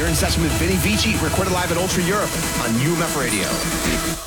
You're in session with Vinny Vici, recorded live at Ultra Europe on UMF Radio.